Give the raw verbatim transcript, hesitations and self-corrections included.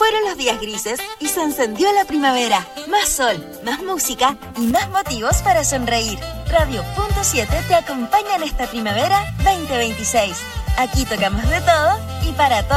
Fueron los días grises y se encendió la primavera. Más sol, más música y más motivos para sonreír. Radio Punto siete te acompaña en esta primavera veinte veintiséis. Aquí tocamos de todo y para todos.